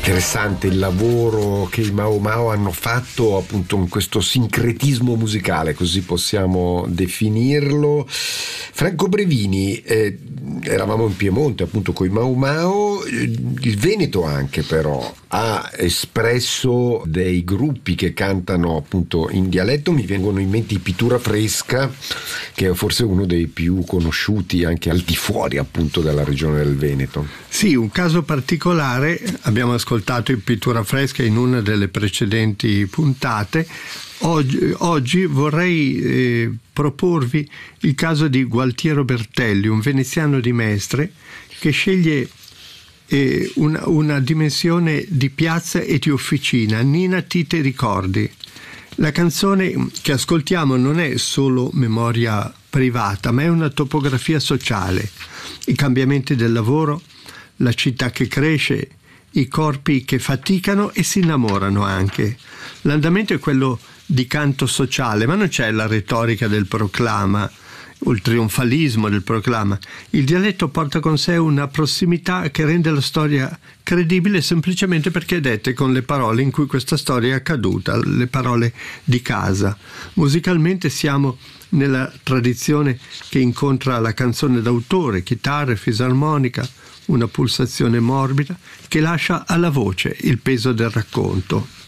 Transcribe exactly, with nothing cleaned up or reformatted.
Interessante il lavoro che i Mau Mau hanno fatto appunto in questo sincretismo musicale, così possiamo definirlo. Franco Brevini, eh, eravamo in Piemonte appunto con i Mau Mau, il Veneto anche però ha espresso dei gruppi che cantano appunto in dialetto. Mi vengono in mente i Pittura Fresca, che è forse uno dei più conosciuti anche al di fuori appunto della regione del Veneto. Sì, un caso particolare, abbiamo ascoltato in Pittura Fresca in una delle precedenti puntate. Oggi, oggi vorrei eh, proporvi il caso di Gualtiero Bertelli, un veneziano di Mestre che sceglie eh, una, una dimensione di piazza e di officina. Nina ti te ricordi? La canzone che ascoltiamo non è solo memoria privata, ma è una topografia sociale, i cambiamenti del lavoro, la città che cresce, i corpi che faticano e si innamorano anche. L'andamento è quello di canto sociale, ma non c'è la retorica del proclama o il trionfalismo del proclama. Il dialetto porta con sé una prossimità che rende la storia credibile semplicemente perché è detta con le parole in cui questa storia è accaduta, le parole di casa. Musicalmente siamo nella tradizione che incontra la canzone d'autore, chitarre, fisarmonica, una pulsazione morbida che lascia alla voce il peso del racconto.